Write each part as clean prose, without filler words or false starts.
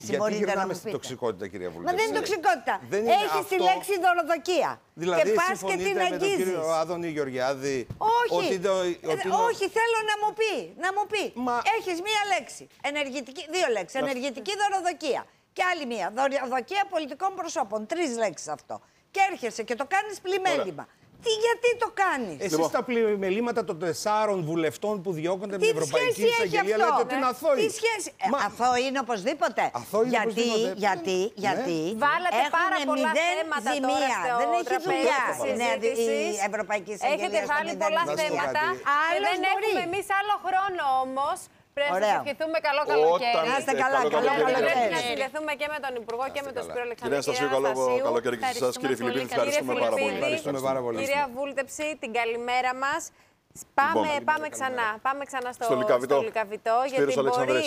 Γιατί γυρνάμε στην τοξικότητα, κυρία Βουλευτή? Μα δεν είναι τοξικότητα. Έχει τη λέξη δωροδοκία. Δηλαδή, και πας και την με τον αγγίζεις. κύριο Άδωνη Γεωργιάδη. Όχι. Όχι, θέλω να μου πει. Μα... Έχεις μία λέξη. Δύο λέξεις. Ενεργητική δωροδοκία. Και άλλη μία. Δωροδοκία πολιτικών προσώπων. 3 λέξεις αυτό. Και έρχεσαι και το κάνεις πλημέλημα. Γιατί το κάνεις? Εσείς τα πλημελήματα των 4 βουλευτών που διώκονται με την Ευρωπαϊκή Εισαγγελία λέτε ότι είναι αθώοι. Τι σχέση? Αθώοι είναι οπωσδήποτε. Γιατί βάλατε πάρα πολλά θέματα ζημία. Τώρα δεν έχει δουλειά η Ευρωπαϊκή Εισαγγελία. Έχετε βάλει πολλά θέματα και δεν έχουμε εμείς άλλο χρόνο όμως. Πρέπει να ευχηθούμε καλό καλοκαίρι. Να είστε καλά, καλό καλοκαίρι. Πρέπει να συνδεθούμε και με τον Υπουργό και με τον Σπύρο Αλεξανδράκη. Κυρία Στασίου, καλό καλοκαίρι και σε εσάς. Κύριε Φιλιππίδη, ευχαριστούμε πάρα πολύ. Κυρία Βούλτεψη, την καλημέρα μας. Πάμε ξανά στο Λυκαβητό, γιατί μπορεί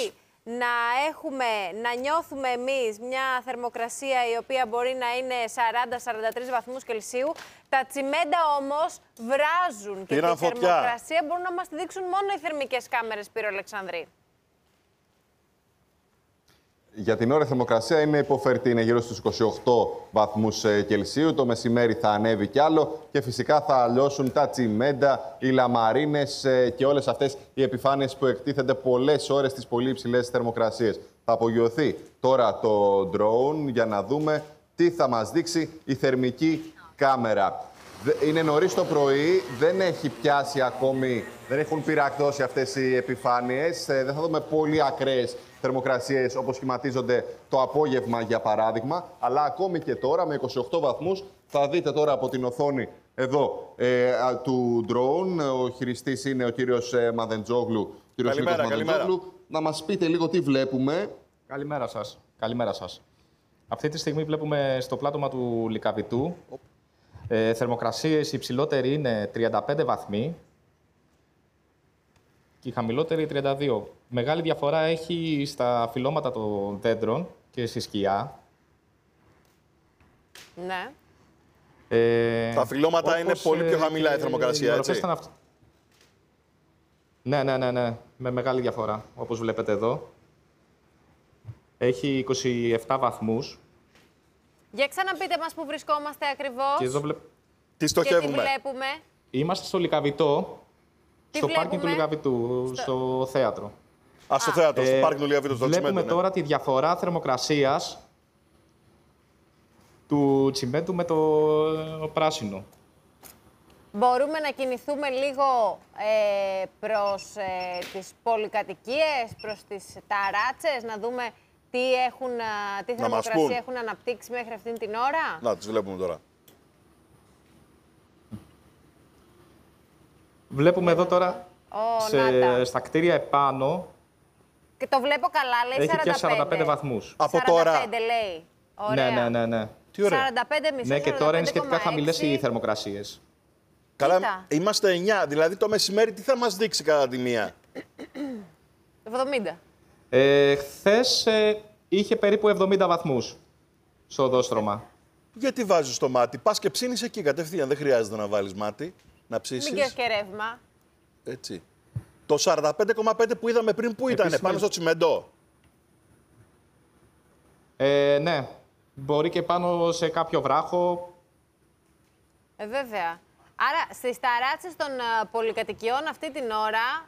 να νιώθουμε εμείς μια θερμοκρασία η οποία μπορεί να είναι 40-43 βαθμούς Κελσίου. Τα τσιμέντα όμως βράζουν και τη θερμοκρασία μπορούν να μας τη δείξουν μόνο οι θερμικές κάμερες, Σπύρο Αλεξανδρή. Για την ώρα η θερμοκρασία είναι υποφερτή, είναι γύρω στους 28 βαθμούς Κελσίου. Το μεσημέρι θα ανέβει κι άλλο και φυσικά θα λιώσουν τα τσιμέντα, οι λαμαρίνες και όλες αυτές οι επιφάνειες που εκτίθενται πολλές ώρες στις πολύ υψηλές θερμοκρασίες. Θα απογειωθεί τώρα το drone για να δούμε τι θα μας δείξει η θερμική κάμερα. Είναι νωρίς το πρωί, δεν έχει πιάσει ακόμη, δεν έχουν πυρακτώσει αυτές οι επιφάνειες. Δεν θα δούμε πολύ ακραίες θερμοκρασίες όπως σχηματίζονται το απόγευμα, για παράδειγμα. Αλλά ακόμη και τώρα, με 28 βαθμούς, θα δείτε τώρα από την οθόνη εδώ του drone. Ο χειριστής είναι ο κύριος Μαδεντζόγλου. Καλημέρα. Να μας πείτε λίγο τι βλέπουμε. Καλημέρα σας. Αυτή τη στιγμή βλέπουμε στο πλάτωμα του Λυκαβητού θερμοκρασίες, η υψηλότερη είναι 35 βαθμοί και η χαμηλότερη 32. Μεγάλη διαφορά έχει στα φυλλώματα των δέντρων και στη σκιά. Ναι. Τα φυλλώματα είναι πολύ πιο χαμηλά η θερμοκρασία, έτσι. Ναι. Με μεγάλη διαφορά, όπως βλέπετε εδώ. Έχει 27 βαθμούς. Για ξαναπείτε μας που βρισκόμαστε ακριβώς. Και εδώ τι στοχεύουμε? Και τι βλέπουμε? Είμαστε στο Λυκαβητό, στο πάρκινγκ του Λυκαβητού, στο θέατρο. Στο θέατρο, στο πάρκινγκ του Λυκαβητού. Βλέπουμε τώρα τη διαφορά θερμοκρασίας του τσιμέντου με το πράσινο. Μπορούμε να κινηθούμε λίγο προς τις πολυκατοικίες, προς τις ταράτσες, να δούμε τι θερμοκρασία έχουν αναπτύξει μέχρι αυτήν την ώρα. Να, τις βλέπουμε τώρα. Βλέπουμε εδώ τώρα στα κτίρια επάνω. Και το βλέπω καλά, λέει 45. Έχει πια 45 βαθμούς. Από τώρα. 45 λέει. Ωραία. Ναι. Τι ωραία. 45,5. Ναι, και τώρα είναι σχετικά χαμηλές οι θερμοκρασίες. Καλά, είμαστε 9. Δηλαδή το μεσημέρι τι θα μας δείξει κατά τη μία? 70. Χθες είχε περίπου 70 βαθμούς στο οδόστρωμα. Γιατί βάζεις το μάτι? Πας και ψήνεις εκεί κατευθείαν. Δεν χρειάζεται να βάλεις μάτι, να ψήσεις. Μην και ρεύμα. Έτσι. Το 45,5 που είδαμε πριν, πού ήταν, πάνω στο τσιμεντό? Ναι. Μπορεί και πάνω σε κάποιο βράχο. Βέβαια. Άρα στις ταράτσες των πολυκατοικιών αυτή την ώρα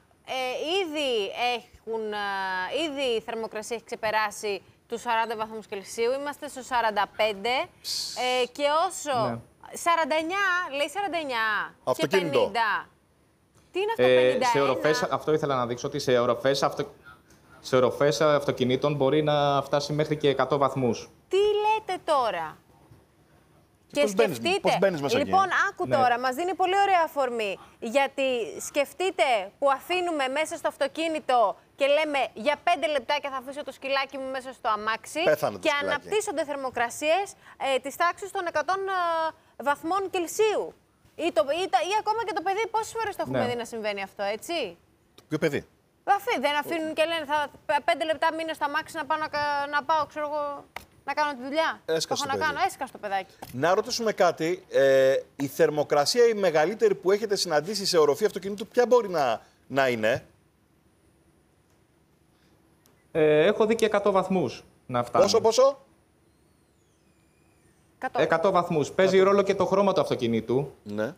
ήδη η θερμοκρασία έχει ξεπεράσει τους 40 βαθμούς Κελσίου. Είμαστε στο 45 και όσο... Ναι. 49, λέει 49 αυτοκίνητο. Και 50. Τι είναι αυτό, 51? Σε οροφές, αυτό ήθελα να δείξω, ότι σε οροφές αυτοκινήτων μπορεί να φτάσει μέχρι και 100 βαθμούς. Τι λέτε τώρα? Και σκεφτείτε, πώς μπαίνεις μέσα λοιπόν, εκεί? άκου τώρα, μας δίνει πολύ ωραία αφορμή. Γιατί σκεφτείτε που αφήνουμε μέσα στο αυτοκίνητο και λέμε για 5 λεπτάκια θα αφήσω το σκυλάκι μου μέσα στο αμάξι και αναπτύσσονται θερμοκρασίες της τάξης των 100 βαθμών Κελσίου. Ή ακόμα και το παιδί, πόσες φορές το έχουμε δει να συμβαίνει αυτό, έτσι? Ποιο παιδί? Δεν αφήνουν και λένε 5 λεπτά μείνε στο αμάξι να πάω, ξέρω εγώ, να κάνω τη δουλειά. Έσκασε το παιδάκι. Να ρωτήσουμε κάτι. Η θερμοκρασία η μεγαλύτερη που έχετε συναντήσει σε οροφή αυτοκινήτου, ποια μπορεί να είναι? Έχω δει και 100 βαθμούς. να φτάνει. Πόσο? 100 βαθμούς. Παίζει ρόλο και το χρώμα του αυτοκινήτου. Ναι.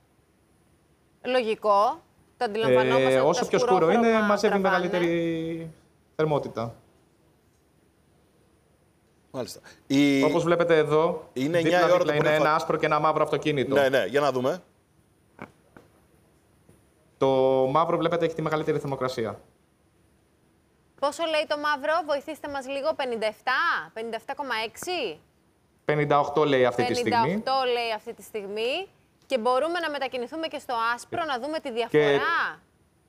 Λογικό. Το αντιλαμβανόμαστε. Όσο πιο σκούρο είναι, μαζεύει μεγαλύτερη θερμότητα. Μάλιστα. Όπως βλέπετε εδώ, είναι 9 η ώρα το είναι ένα άσπρο και ένα μαύρο αυτοκίνητο. Ναι, για να δούμε. Το μαύρο, βλέπετε, έχει τη μεγαλύτερη θερμοκρασία. Πόσο λέει το μαύρο, βοηθήστε μας λίγο, 57,6? 58 λέει αυτή τη στιγμή. 58 λέει αυτή τη στιγμή. Και μπορούμε να μετακινηθούμε και στο άσπρο, να δούμε τη διαφορά.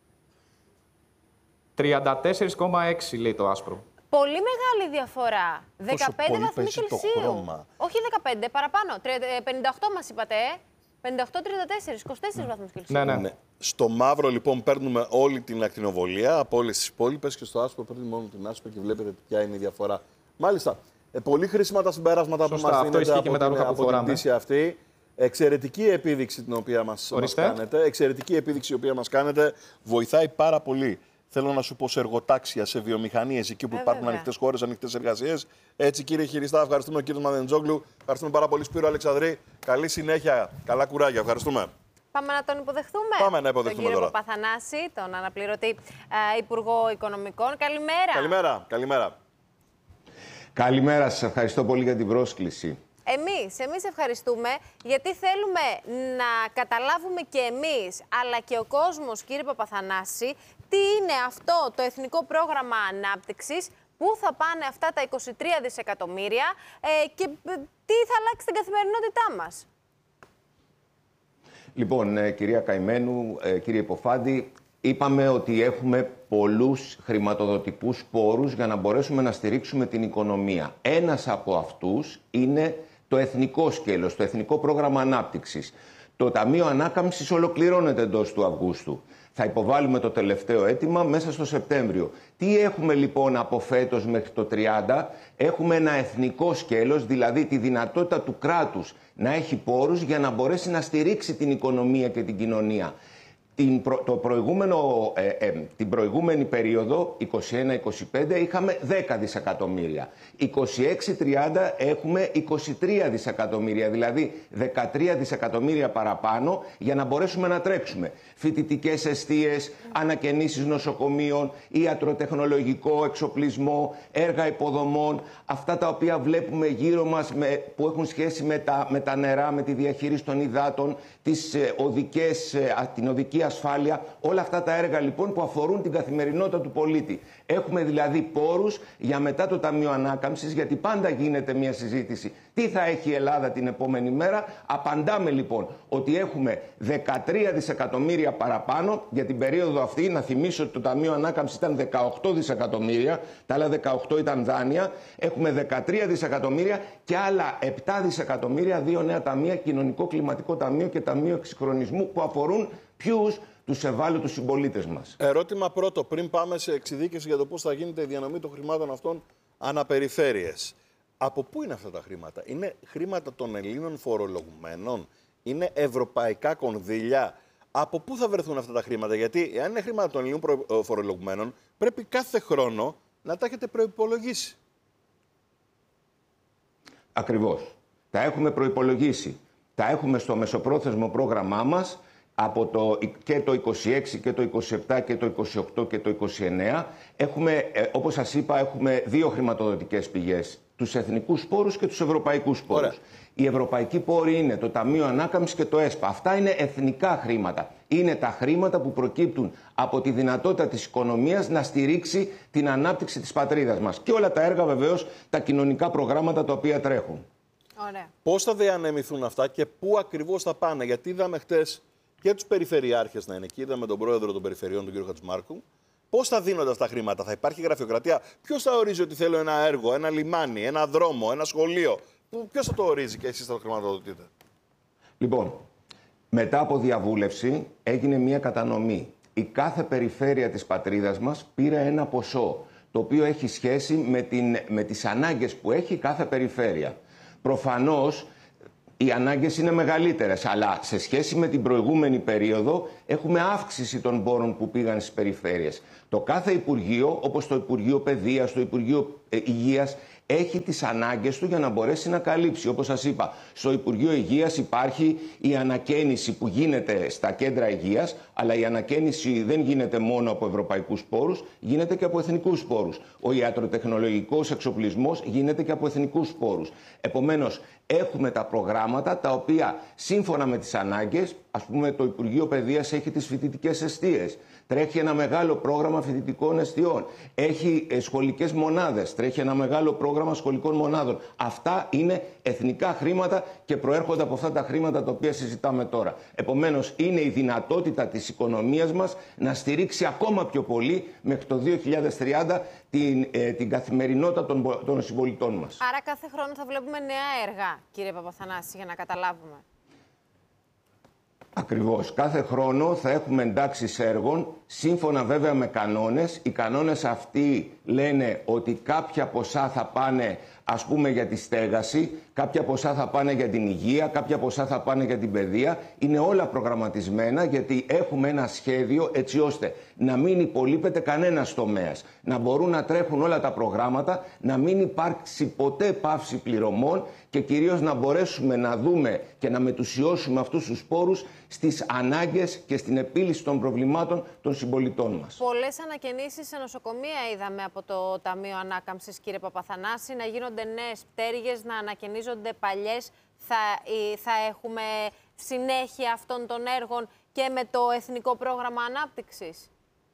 34,6 λέει το άσπρο. Πολύ μεγάλη διαφορά. 15 βαθμοί Κελσίου. Όχι 15, παραπάνω. 58 μας είπατε, 58-34, 24 βαθμούς Κελσίου. Ναι. Στο μαύρο λοιπόν παίρνουμε όλη την ακτινοβολία από όλες τις υπόλοιπες και στο άσπρο παίρνουμε μόνο την άσπρο και βλέπετε ποια είναι η διαφορά. Μάλιστα. Πολύ χρήσιμα τα συμπεράσματα που μας δίνετε από την πτήση αυτή. Εξαιρετική επίδειξη την οποία μας κάνετε. Εξαιρετική επίδειξη η οποία μας κάνετε. Βοηθάει πάρα πολύ. Θέλω να σου πω σε εργοτάξια, σε βιομηχανίες, εκεί που υπάρχουν ανοιχτές χώρες, ανοιχτές εργασίες. Έτσι, κύριε χειριστά, ευχαριστούμε τον κύριο Μαδεντζόγλου. Ευχαριστούμε πάρα πολύ, Σπύρο Αλεξανδρή. Καλή συνέχεια. Καλά κουράγια. Ευχαριστούμε. Πάμε να τον υποδεχθούμε. Πάμε να υποδεχτούμε τον κύριο τώρα. Παπαθανάση, τον αναπληρωτή Υπουργό Οικονομικών. Καλημέρα. Καλημέρα. Καλημέρα, σας ευχαριστώ πολύ για την πρόσκληση. Εμείς ευχαριστούμε, γιατί θέλουμε να καταλάβουμε και εμείς, αλλά και ο κόσμος, κύριε Παπαθανάση, τι είναι αυτό το Εθνικό Πρόγραμμα Ανάπτυξης, πού θα πάνε αυτά τα 23 δισεκατομμύρια και τι θα αλλάξει την καθημερινότητά μας. Λοιπόν, κυρία Καημένου, κύριε Υποφάντη, είπαμε ότι έχουμε πολλούς χρηματοδοτικούς πόρους για να μπορέσουμε να στηρίξουμε την οικονομία. Ένας από αυτούς είναι το εθνικό σκέλος, το Εθνικό Πρόγραμμα Ανάπτυξης. Το Ταμείο Ανάκαμψης ολοκληρώνεται εντός του Αυγούστου. Θα υποβάλουμε το τελευταίο αίτημα μέσα στο Σεπτέμβριο. Τι έχουμε λοιπόν από φέτος μέχρι το 30? Έχουμε ένα εθνικό σκέλος, δηλαδή τη δυνατότητα του κράτους να έχει πόρους για να μπορέσει να στηρίξει την οικονομία και την κοινωνία. Την προηγούμενη περίοδο, 21-25, είχαμε 10 δισεκατομμύρια. 26-30 έχουμε 23 δισεκατομμύρια, δηλαδή 13 δισεκατομμύρια παραπάνω για να μπορέσουμε να τρέξουμε. Φοιτητικές εστίες, ανακαινήσεις νοσοκομείων, ιατροτεχνολογικό εξοπλισμό, έργα υποδομών, αυτά τα οποία βλέπουμε γύρω μας που έχουν σχέση με τα νερά, με τη διαχείριση των υδάτων, την οδική ασφάλεια, όλα αυτά τα έργα λοιπόν που αφορούν την καθημερινότητα του πολίτη. Έχουμε δηλαδή πόρους για μετά το Ταμείο Ανάκαμψης, γιατί πάντα γίνεται μια συζήτηση. Τι θα έχει η Ελλάδα την επόμενη μέρα? Απαντάμε λοιπόν ότι έχουμε 13 δισεκατομμύρια παραπάνω για την περίοδο αυτή. Να θυμίσω ότι το Ταμείο Ανάκαμψης ήταν 18 δισεκατομμύρια, τα άλλα 18 ήταν δάνεια. Έχουμε 13 δισεκατομμύρια και άλλα 7 δισεκατομμύρια, δύο νέα ταμεία, Κοινωνικό Κλιματικό Ταμείο και Ταμείο Εξυγχρονισμού, που αφορούν ποιους? Τους ευάλωτους συμπολίτες μας. Ερώτημα πρώτο, πριν πάμε σε εξειδίκευση για το πώς θα γίνεται η διανομή των χρημάτων αυτών αναπεριφέρειες. Από πού είναι αυτά τα χρήματα? Είναι χρήματα των Ελλήνων φορολογουμένων? Είναι ευρωπαϊκά κονδύλια? Από πού θα βρεθούν αυτά τα χρήματα? Γιατί αν είναι χρήματα των Ελλήνων φορολογουμένων, πρέπει κάθε χρόνο να τα έχετε προϋπολογίσει. Ακριβώς. Τα έχουμε προϋπολογίσει. Τα έχουμε στο μεσοπρόθεσμο πρόγραμμά μας και το 26 και το 27 και το 28 και το 29. Έχουμε, όπως σας είπα, έχουμε δύο χρηματοδοτικές πηγές. Τους εθνικούς πόρους και τους ευρωπαϊκούς πόρους. Ωραία. Οι ευρωπαϊκοί πόροι είναι το Ταμείο Ανάκαμψης και το ΕΣΠΑ. Αυτά είναι εθνικά χρήματα. Είναι τα χρήματα που προκύπτουν από τη δυνατότητα της οικονομίας να στηρίξει την ανάπτυξη της πατρίδας μας. Και όλα τα έργα βεβαίως, τα κοινωνικά προγράμματα τα οποία τρέχουν. Ωραία. Πώς θα διανεμηθούν αυτά και πού ακριβώς θα πάνε? Γιατί είδαμε χτες και τους περιφερειάρχες να είναι εκεί, είδαμε τον πρόεδρο των περιφερειών, τον κύριο Χατζημάρκου. Πώς θα δίνονται αυτά τα χρήματα? Θα υπάρχει γραφειοκρατία? Ποιος θα ορίζει ότι θέλω ένα έργο, ένα λιμάνι, ένα δρόμο, ένα σχολείο? Ποιος θα το ορίζει και εσείς θα το χρηματοδοτείτε? Λοιπόν, μετά από διαβούλευση έγινε μια κατανομή. Η κάθε περιφέρεια της πατρίδας μας πήρε ένα ποσό, το οποίο έχει σχέση με τις ανάγκες που έχει κάθε περιφέρεια. Προφανώς οι ανάγκες είναι μεγαλύτερες, αλλά σε σχέση με την προηγούμενη περίοδο έχουμε αύξηση των πόρων που πήγαν στις περιφέρειες. Το κάθε Υπουργείο, όπως το Υπουργείο Παιδείας, το Υπουργείο Υγείας, έχει τις ανάγκες του για να μπορέσει να καλύψει. Όπως σας είπα, στο Υπουργείο Υγείας υπάρχει η ανακαίνιση που γίνεται στα κέντρα υγείας, αλλά η ανακαίνιση δεν γίνεται μόνο από ευρωπαϊκούς πόρους, γίνεται και από εθνικούς πόρους. Ο ιατροτεχνολογικός εξοπλισμός γίνεται και από εθνικούς πόρους. Επομένως, έχουμε τα προγράμματα τα οποία σύμφωνα με τις ανάγκες, ας πούμε το Υπουργείο Παιδείας έχει τις φοιτητικές εστίες, τρέχει ένα μεγάλο πρόγραμμα φοιτητικών εστιών, έχει σχολικές μονάδες, τρέχει ένα μεγάλο πρόγραμμα σχολικών μονάδων. Αυτά είναι εθνικά χρήματα και προέρχονται από αυτά τα χρήματα τα οποία συζητάμε τώρα. Επομένως, είναι η δυνατότητα της οικονομίας μας να στηρίξει ακόμα πιο πολύ μέχρι το 2030 την καθημερινότητα των συμπολιτών μας. Άρα κάθε χρόνο θα βλέπουμε νέα έργα, κύριε Παπαθανάση, για να καταλάβουμε. Ακριβώς. Κάθε χρόνο θα έχουμε εντάξεις έργων, σύμφωνα βέβαια με κανόνες. Οι κανόνες αυτοί λένε ότι κάποια ποσά θα πάνε, ας πούμε, για τη στέγαση, κάποια ποσά θα πάνε για την υγεία, κάποια ποσά θα πάνε για την παιδεία. Είναι όλα προγραμματισμένα, γιατί έχουμε ένα σχέδιο έτσι ώστε να μην υπολείπεται κανένας τομέας, να μπορούν να τρέχουν όλα τα προγράμματα, να μην υπάρξει ποτέ πάυση πληρωμών και κυρίως να μπορέσουμε να δούμε και να μετουσιώσουμε αυτούς τους πόρους στις ανάγκες και στην επίλυση των προβλημάτων των συμπολιτών μας. Πολλές ανακαινήσεις σε νοσοκομεία είδαμε από το Ταμείο Ανάκαμψης, κύριε Παπαθανάση, να γίνονται νέες πτέρυγες, να ανακαινίζονται παλιές. Θα έχουμε συνέχεια αυτών των έργων και με το Εθνικό Πρόγραμμα Ανάπτυξης?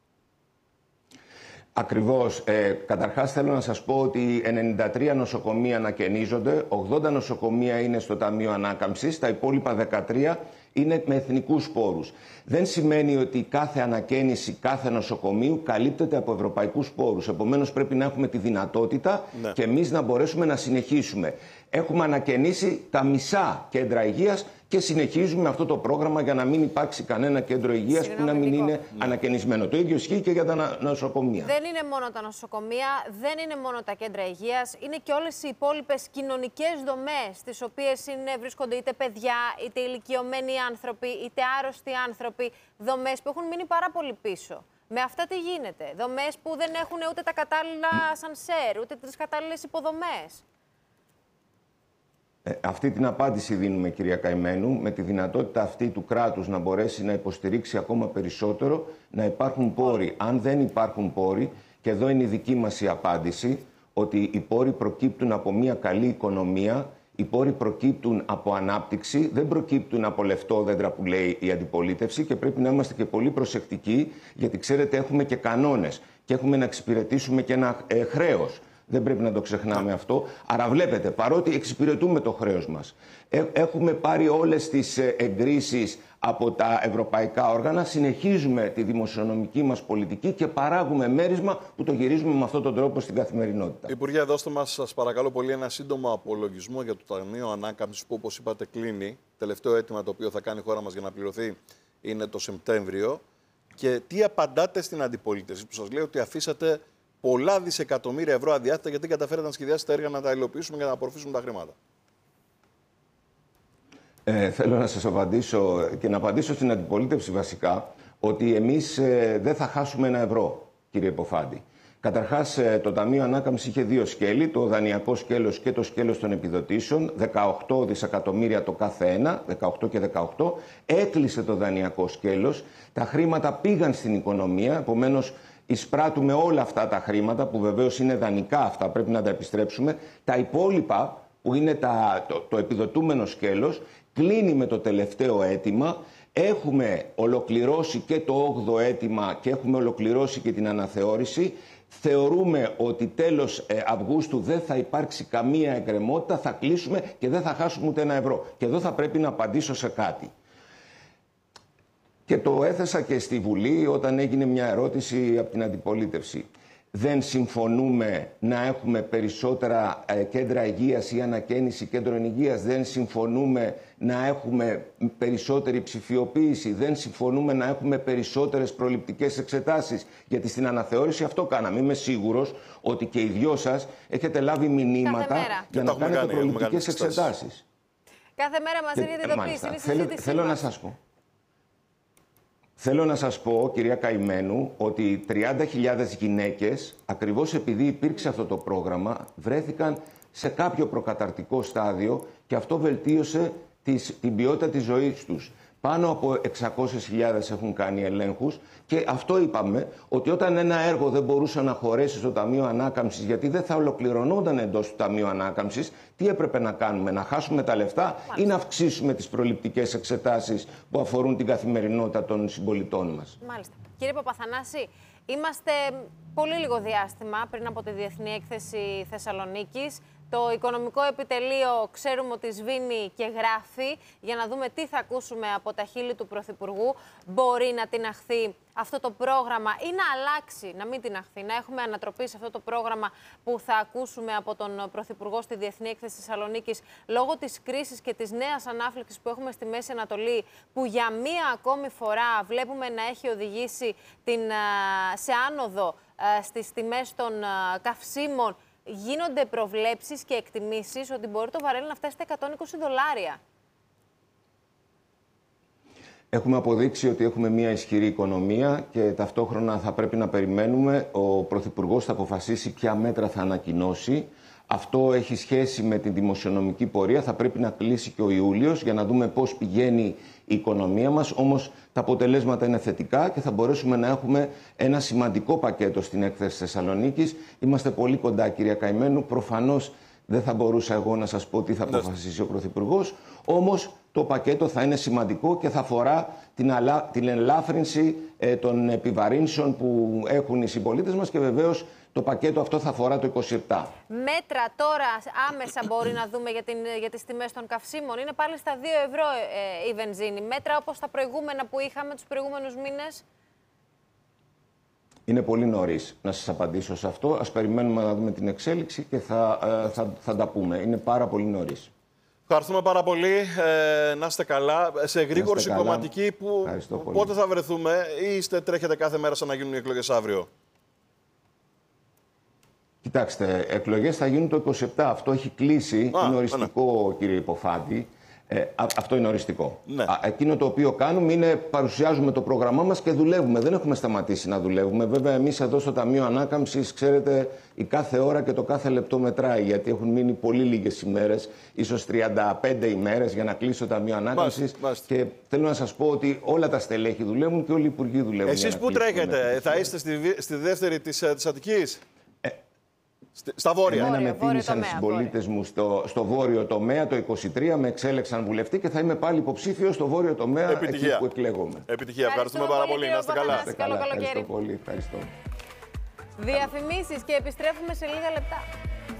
Ακριβώς. Καταρχάς θέλω να σας πω ότι 93 νοσοκομεία ανακαινίζονται, 80 νοσοκομεία είναι στο Ταμείο Ανάκαμψης, τα υπόλοιπα 13 είναι με εθνικούς πόρους. Δεν σημαίνει ότι κάθε ανακαίνιση κάθε νοσοκομείου καλύπτεται από ευρωπαϊκούς πόρους. Επομένως πρέπει να έχουμε τη δυνατότητα και εμείς να μπορέσουμε να συνεχίσουμε. Έχουμε ανακαινήσει τα μισά κέντρα υγείας και συνεχίζουμε αυτό το πρόγραμμα για να μην υπάρξει κανένα κέντρο υγείας που να μην είναι ανακαινισμένο. Το ίδιο ισχύει και για τα νοσοκομεία. Δεν είναι μόνο τα νοσοκομεία, δεν είναι μόνο τα κέντρα υγείας, είναι και όλες οι υπόλοιπες κοινωνικές δομές, στις οποίες βρίσκονται είτε παιδιά, είτε ηλικιωμένοι άνθρωποι, είτε άρρωστοι άνθρωποι, δομές που έχουν μείνει πάρα πολύ πίσω. Με αυτά τι γίνεται? Δομές που δεν έχουν ούτε τα κατάλληλα σανσέρ, ούτε τις κατάλληλες υποδομές. Αυτή την απάντηση δίνουμε, κυρία Καημένου, με τη δυνατότητα αυτή του κράτους να μπορέσει να υποστηρίξει ακόμα περισσότερο, να υπάρχουν πόροι. Αν δεν υπάρχουν πόροι, και εδώ είναι η δική μας η απάντηση, ότι οι πόροι προκύπτουν από μια καλή οικονομία, οι πόροι προκύπτουν από ανάπτυξη, δεν προκύπτουν από λεφτόδεντρα που λέει η αντιπολίτευση, και πρέπει να είμαστε και πολύ προσεκτικοί, γιατί ξέρετε έχουμε και κανόνες και έχουμε να εξυπηρετήσουμε και ένα χρέος. Δεν πρέπει να το ξεχνάμε αυτό. Άρα βλέπετε, παρότι εξυπηρετούμε το χρέος μας, έχουμε πάρει όλες τις εγκρίσεις από τα ευρωπαϊκά όργανα, συνεχίζουμε τη δημοσιονομική μας πολιτική και παράγουμε μέρισμα που το γυρίζουμε με αυτόν τον τρόπο στην καθημερινότητα. Υπουργέ, δώστε μας, σας παρακαλώ πολύ, ένα σύντομο απολογισμό για το Ταμείο Ανάκαμψης που, όπως είπατε, κλείνει. Τελευταίο αίτημα το οποίο θα κάνει η χώρα μας για να πληρωθεί είναι το Σεπτέμβριο. Και τι απαντάτε στην αντιπολίτευση που σας λέει ότι αφήσατε πολλά δισεκατομμύρια ευρώ αδιάθετα γιατί δεν καταφέρατε να σχεδιάσετε έργα να τα υλοποιήσουμε και να απορροφήσουμε τα χρήματα? Θέλω να σας απαντήσω και να απαντήσω στην αντιπολίτευση βασικά ότι εμείς δεν θα χάσουμε ένα ευρώ, κύριε Ποφάντη. Καταρχάς, το Ταμείο Ανάκαμψης είχε δύο σκέλη, το δανειακό σκέλος και το σκέλος των επιδοτήσεων, 18 δισεκατομμύρια το κάθε ένα, 18 και 18. Έκλεισε το δανειακό σκέλος, τα χρήματα πήγαν στην οικονομία, επομένως εισπράττουμε όλα αυτά τα χρήματα που βεβαίως είναι δανεικά αυτά, πρέπει να τα επιστρέψουμε. Τα υπόλοιπα που είναι το επιδοτούμενο σκέλος κλείνει με το τελευταίο αίτημα. Έχουμε ολοκληρώσει και το 8ο αίτημα και έχουμε ολοκληρώσει και την αναθεώρηση. Θεωρούμε ότι τέλος Αυγούστου δεν θα υπάρξει καμία εκκρεμότητα, θα κλείσουμε και δεν θα χάσουμε ούτε ένα ευρώ. Και εδώ θα πρέπει να απαντήσω σε κάτι. Και το έθεσα και στη Βουλή όταν έγινε μια ερώτηση από την αντιπολίτευση. Δεν συμφωνούμε να έχουμε περισσότερα κέντρα υγείας ή ανακαίνιση κέντρων υγείας. Δεν συμφωνούμε να έχουμε περισσότερη ψηφιοποίηση. Δεν συμφωνούμε να έχουμε περισσότερες προληπτικές εξετάσεις. Γιατί στην αναθεώρηση αυτό κάναμε. Είμαι σίγουρος ότι και οι δυο σας έχετε λάβει μηνύματα για να κάνετε προληπτικές εξετάσεις. Κάθε μέρα μας δίνετε ειδοποίηση. Θέλω να σας πω. Θέλω να σας πω, κυρία Καημένου, ότι 30.000 γυναίκες, ακριβώς επειδή υπήρξε αυτό το πρόγραμμα, βρέθηκαν σε κάποιο προκαταρτικό στάδιο και αυτό βελτίωσε την ποιότητα της ζωής τους. Πάνω από 600.000 έχουν κάνει ελέγχους και αυτό είπαμε, ότι όταν ένα έργο δεν μπορούσε να χωρέσει στο Ταμείο Ανάκαμψης, γιατί δεν θα ολοκληρωνόταν εντός του Ταμείου Ανάκαμψης, τι έπρεπε να κάνουμε, να χάσουμε τα λεφτά ή να αυξήσουμε τις προληπτικές εξετάσεις που αφορούν την καθημερινότητα των συμπολιτών μας. Μάλιστα. Κύριε Παπαθανάση, είμαστε πολύ λίγο διάστημα πριν από τη Διεθνή Έκθεση Θεσσαλονίκης. Το Οικονομικό Επιτελείο ξέρουμε ότι σβήνει και γράφει για να δούμε τι θα ακούσουμε από τα χείλη του Πρωθυπουργού. Μπορεί να τιναχθεί αυτό το πρόγραμμα ή να αλλάξει, να μην τιναχθεί, να έχουμε ανατροπή σε αυτό το πρόγραμμα που θα ακούσουμε από τον Πρωθυπουργό στη Διεθνή Έκθεση Θεσσαλονίκης λόγω της κρίσης και της νέας ανάφλεξης που έχουμε στη Μέση Ανατολή, που για μία ακόμη φορά βλέπουμε να έχει οδηγήσει σε άνοδο στις τιμές των καυσίμων. Γίνονται προβλέψεις και εκτιμήσεις ότι μπορεί το βαρέλι να φτάσει στα $120. Έχουμε αποδείξει ότι έχουμε μια ισχυρή οικονομία και ταυτόχρονα θα πρέπει να περιμένουμε. Ο Πρωθυπουργός θα αποφασίσει ποια μέτρα θα ανακοινώσει. Αυτό έχει σχέση με την δημοσιονομική πορεία. Θα πρέπει να κλείσει και ο Ιούλιος για να δούμε πώς πηγαίνει η οικονομία μας. Όμως τα αποτελέσματα είναι θετικά και θα μπορέσουμε να έχουμε ένα σημαντικό πακέτο στην έκθεση Θεσσαλονίκης. Είμαστε πολύ κοντά, κυρία Καημένου. Προφανώς δεν θα μπορούσα εγώ να σας πω τι θα αποφασίσει ο Πρωθυπουργός. Όμως το πακέτο θα είναι σημαντικό και θα αφορά την ελάφρυνση των επιβαρύνσεων που έχουν οι συμπολίτες μας και βεβαίως το πακέτο αυτό θα αφορά το 27. Μέτρα τώρα άμεσα μπορεί να δούμε για τις τιμές των καυσίμων. Είναι πάλι στα 2 ευρώ η βενζίνη. Μέτρα όπως τα προηγούμενα που είχαμε τους προηγούμενους μήνες. Είναι πολύ νωρίς να σας απαντήσω σε αυτό. Ας περιμένουμε να δούμε την εξέλιξη και θα τα πούμε. Είναι πάρα πολύ νωρίς. Ευχαριστούμε πάρα πολύ. Να είστε καλά. Σε γρήγορη συγκομματική που πότε θα βρεθούμε ή τρέχετε κάθε μέρα σαν να γίνουν οι εκλογές αύριο? Κοιτάξτε, εκλογές θα γίνουν το 27. Αυτό έχει κλείσει. Είναι οριστικό, κύριε Υποφάντη. Αυτό είναι οριστικό. Ναι. Εκείνο το οποίο κάνουμε είναι παρουσιάζουμε το πρόγραμμά μας και δουλεύουμε. Δεν έχουμε σταματήσει να δουλεύουμε. Βέβαια, εμείς εδώ στο Ταμείο Ανάκαμψης, ξέρετε, η κάθε ώρα και το κάθε λεπτό μετράει. Γιατί έχουν μείνει πολύ λίγες ημέρες, ίσως 35 ημέρες για να κλείσει το Ταμείο Ανάκαμψης. Και θέλω να σας πω ότι όλα τα στελέχη δουλεύουν και όλοι οι υπουργοί δουλεύουν. Εσείς πού τρέχετε, θα είστε στη δεύτερη της Αττικής? Στα βόρεια. Εμένα με τίμησαν οι συμπολίτες μου στο βόρειο τομέα το 23, με εξέλεξαν βουλευτή και θα είμαι πάλι υποψήφιος στο βόρειο τομέα εκεί που εκλέγομαι. Επιτυχία. Ευχαριστούμε πάρα πολύ. Να είστε καλά. Ευχαριστώ πολύ. Ευχαριστώ. Διαφημίσεις και επιστρέφουμε σε λίγα λεπτά.